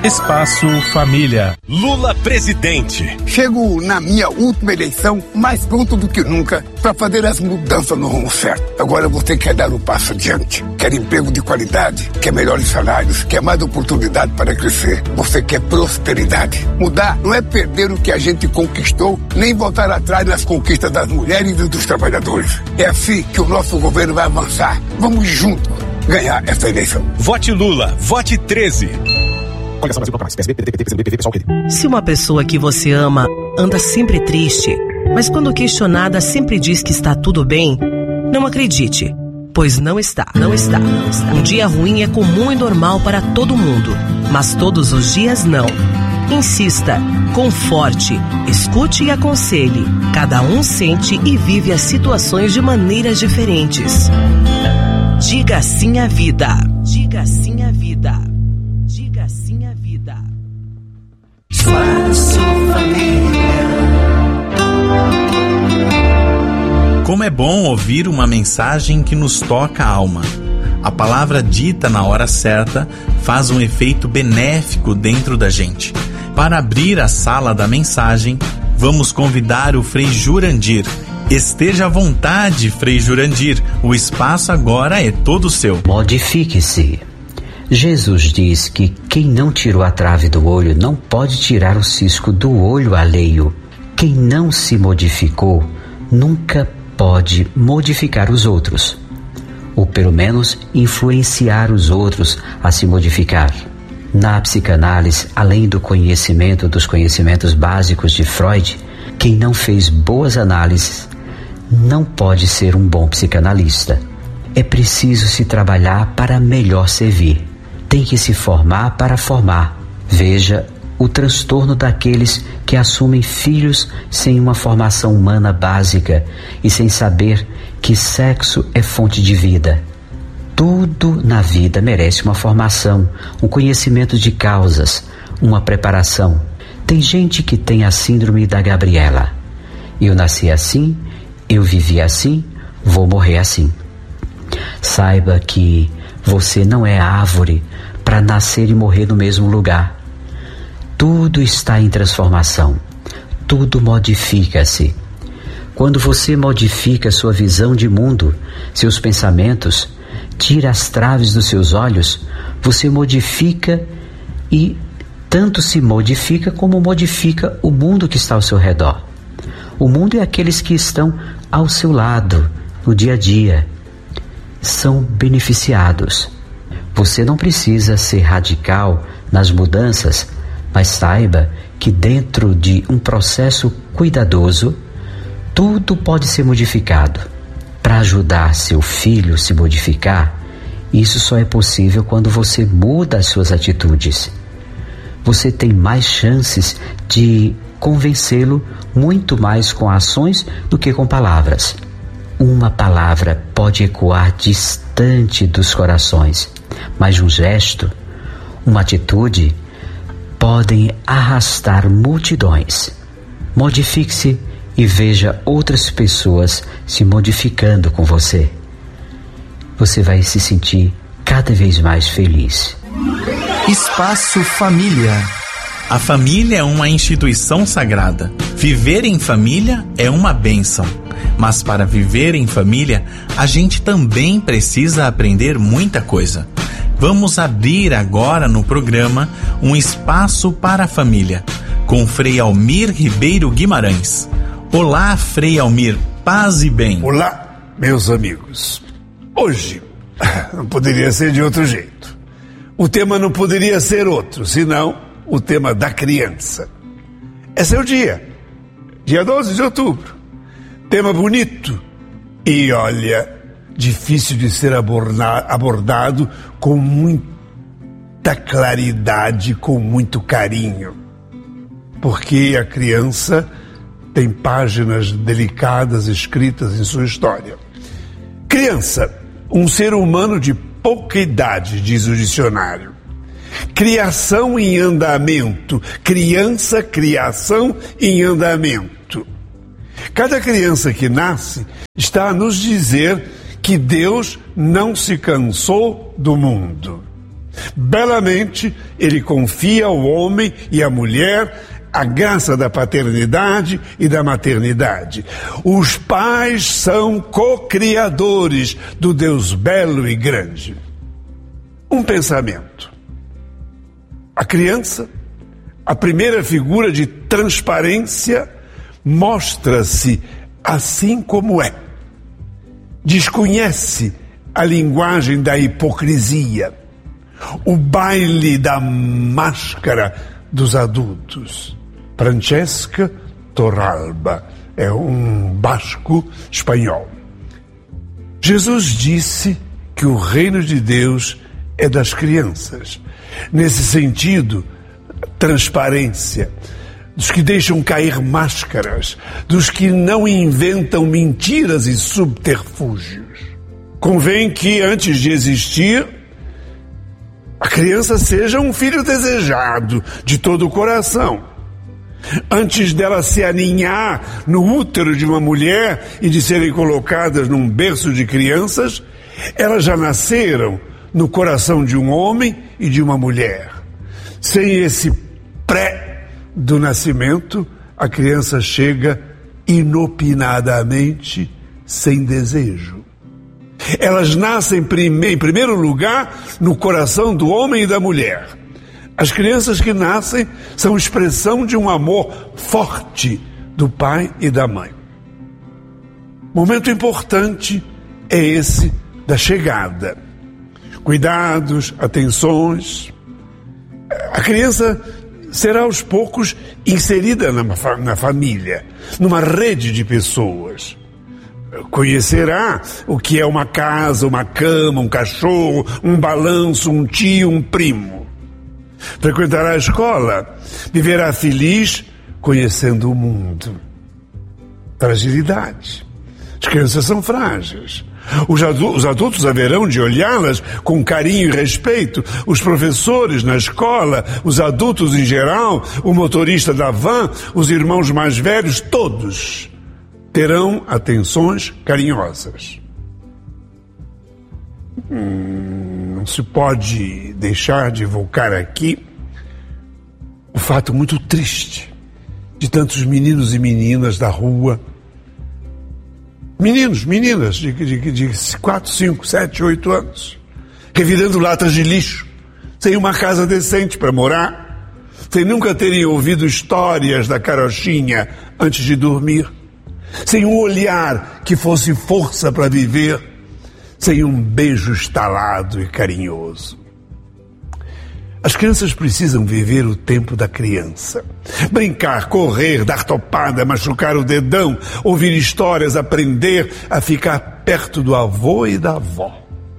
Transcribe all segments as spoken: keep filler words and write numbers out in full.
Espaço Família. Lula presidente. Chego na minha última eleição mais pronto do que nunca para fazer as mudanças no rumo certo. Agora você quer dar o passo adiante, quer emprego de qualidade, quer melhores salários, quer mais oportunidade para crescer. Você quer prosperidade. Mudar não é perder o que a gente conquistou, nem voltar atrás nas conquistas das mulheres e dos trabalhadores. É assim que o nosso governo vai avançar. Vamos juntos ganhar essa eleição. Vote Lula, vote treze. Se uma pessoa que você ama anda sempre triste, mas quando questionada sempre diz que está tudo bem, não acredite, pois não está, não está, não está. Um dia ruim é comum e normal para todo mundo, mas todos os dias não. Insista, conforte, escute e aconselhe. Cada um sente e vive as situações de maneiras diferentes. Diga sim à vida. Diga sim à vida. Diga sim à vida. Espaço Família. Como é bom ouvir uma mensagem que nos toca a alma. A palavra dita na hora certa faz um efeito benéfico dentro da gente. Para abrir a sala da mensagem, vamos convidar o Frei Jurandir. Esteja à vontade, Frei Jurandir. O espaço agora é todo seu. Modifique-se. Jesus diz que quem não tirou a trave do olho não pode tirar o cisco do olho alheio. Quem não se modificou nunca pode modificar os outros, ou pelo menos influenciar os outros a se modificar. Na psicanálise, além do conhecimento dos conhecimentos básicos de Freud, quem não fez boas análises não pode ser um bom psicanalista. É preciso se trabalhar para melhor servir. Tem que se formar para formar. Veja o transtorno daqueles que assumem filhos sem uma formação humana básica e sem saber que sexo é fonte de vida. Tudo na vida merece uma formação, um conhecimento de causas, uma preparação. Tem gente que tem a síndrome da Gabriela. Eu nasci assim, eu vivi assim, vou morrer assim. Saiba que você não é árvore para nascer e morrer no mesmo lugar. Tudo está em transformação. Tudo modifica-se. Quando você modifica sua visão de mundo, seus pensamentos, tira as traves dos seus olhos, você modifica e tanto se modifica como modifica o mundo que está ao seu redor. O mundo é aqueles que estão ao seu lado, no dia a dia. São beneficiados. Você não precisa ser radical nas mudanças, mas saiba que dentro de um processo cuidadoso, tudo pode ser modificado. Para ajudar seu filho a se modificar, isso só é possível quando você muda as suas atitudes. Você tem mais chances de convencê-lo muito mais com ações do que com palavras. Uma palavra pode ecoar distante dos corações, mas um gesto, uma atitude, podem arrastar multidões. Modifique-se e veja outras pessoas se modificando com você. Você vai se sentir cada vez mais feliz. Espaço Família. A família é uma instituição sagrada. Viver em família é uma bênção. Mas para viver em família, a gente também precisa aprender muita coisa. Vamos abrir agora no programa um espaço para a família, com Frei Almir Ribeiro Guimarães. Olá, Frei Almir, paz e bem. Olá, meus amigos. Hoje, não poderia ser de outro jeito. O tema não poderia ser outro, senão o tema da criança. Esse é o dia, dia doze de outubro. Tema bonito e, olha, difícil de ser aborda- abordado com muita claridade, com muito carinho. Porque a criança tem páginas delicadas escritas em sua história. Criança, um ser humano de pouca idade, diz o dicionário. Criação em andamento. Criança, criação em andamento. Cada criança que nasce está a nos dizer que Deus não se cansou do mundo. Belamente, ele confia ao homem e à mulher a graça da paternidade e da maternidade. Os pais são co-criadores do Deus belo e grande. Um pensamento. A criança, a primeira figura de transparência, mostra-se assim como é. Desconhece a linguagem da hipocrisia, o baile da máscara dos adultos. Francesca Torralba é um basco espanhol. Jesus disse que o reino de Deus é das crianças. Nesse sentido, transparência, dos que deixam cair máscaras, dos que não inventam mentiras e subterfúgios. Convém que, antes de existir, a criança seja um filho desejado de todo o coração. Antes dela se aninhar no útero de uma mulher e de serem colocadas num berço de crianças, elas já nasceram no coração de um homem e de uma mulher. Sem esse pré do nascimento, a criança chega inopinadamente, sem desejo. Elas nascem em primeiro lugar no coração do homem e da mulher. As crianças que nascem são expressão de um amor forte do pai e da mãe. Momento importante é esse da chegada. Cuidados, atenções. A criança será aos poucos inserida na, na família, numa rede de pessoas. Conhecerá o que é uma casa, uma cama, um cachorro, um balanço, um tio, um primo. Frequentará a escola, viverá feliz conhecendo o mundo. Fragilidade. As crianças são frágeis. Os adultos, os adultos haverão de olhá-las com carinho e respeito. Os professores na escola, os adultos em geral, o motorista da van, os irmãos mais velhos, todos terão atenções carinhosas. Hum, não se pode deixar de evocar aqui o fato muito triste de tantos meninos e meninas da rua, meninos, meninas de, de, de quatro, cinco, sete, oito anos, revirando latas de lixo, sem uma casa decente para morar, sem nunca terem ouvido histórias da carochinha antes de dormir, sem um olhar que fosse força para viver, sem um beijo estalado e carinhoso. As crianças precisam viver o tempo da criança. Brincar, correr, dar topada, machucar o dedão, ouvir histórias, aprender a ficar perto do avô e da avó.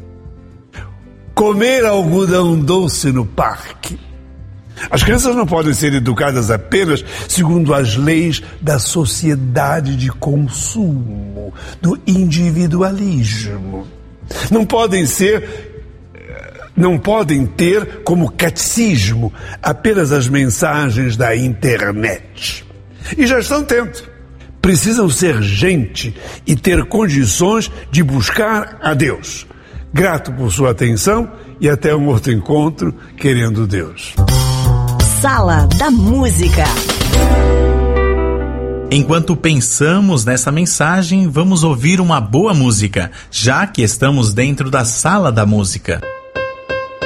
Comer algodão doce no parque. As crianças não podem ser educadas apenas segundo as leis da sociedade de consumo, do individualismo. Não podem ser, não podem ter como catecismo apenas as mensagens da internet. E já estão tendo. Precisam ser gente e ter condições de buscar a Deus. Grato por sua atenção e até um outro encontro, querendo Deus. Sala da Música. Enquanto pensamos nessa mensagem, vamos ouvir uma boa música, já que estamos dentro da Sala da Música.